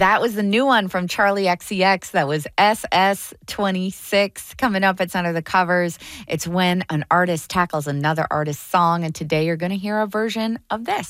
That was the new one from Charlie XCX. That was SS26. Coming up, it's under the covers. It's when an artist tackles another artist's song. And today you're going to hear a version of this.